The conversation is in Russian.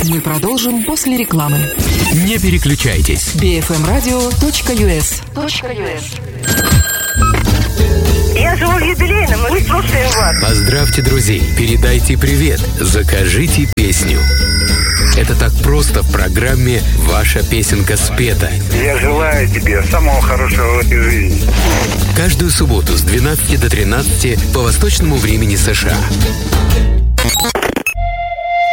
Мы продолжим после рекламы. Не переключайтесь. bfmradio.us. Я живу в юбилейном, и мы слушаем вас. Поздравьте друзей, передайте привет, закажите песню. Это так просто в программе «Ваша песенка спета». Я желаю тебе самого хорошего в этой жизни. Каждую субботу с 12 до 13 по восточному времени США.